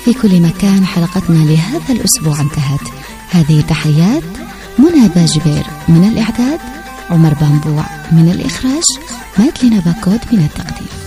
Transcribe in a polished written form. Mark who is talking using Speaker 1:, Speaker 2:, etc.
Speaker 1: في كل مكان، حلقتنا لهذا الأسبوع انتهت. هذه تحيات منى باجبير من الإعداد، عمر بامبوع من الإخراج، مادلين باكود من التقديم.